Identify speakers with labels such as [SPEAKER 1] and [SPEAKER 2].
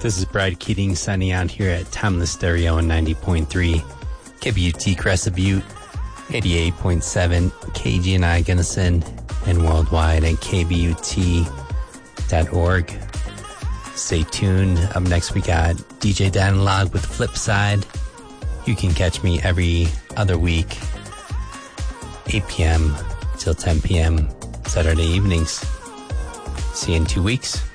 [SPEAKER 1] This is Brad Keating signing out here at Timeless Stereo on 90.3 KBUT Crescent Butte, 88.7 KGNI Gunnison, and worldwide at kbut.org. Stay tuned. Up next, we got DJ Danilog with Flipside. You can catch me every other week, 8 p.m. till 10 p.m. Saturday evenings. See you in 2 weeks.